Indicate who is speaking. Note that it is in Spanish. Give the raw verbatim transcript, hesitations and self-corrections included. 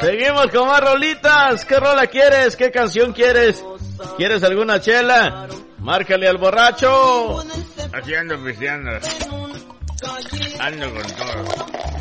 Speaker 1: Seguimos con más rolitas. ¿Qué rola quieres? ¿Qué canción quieres? ¿Quieres alguna chela? Márcale al borracho.
Speaker 2: Aquí ando pisteando. Ando con todo.